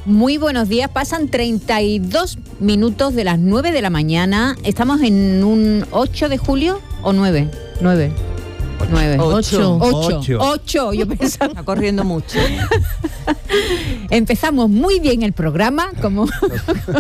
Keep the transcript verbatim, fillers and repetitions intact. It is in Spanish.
Muy buenos días, pasan treinta y dos minutos de las nueve de la mañana. Estamos en un ocho de julio o nueve, nueve. nueve. ocho. ocho. ocho. Yo pensaba. Está corriendo mucho. Empezamos muy bien el programa, como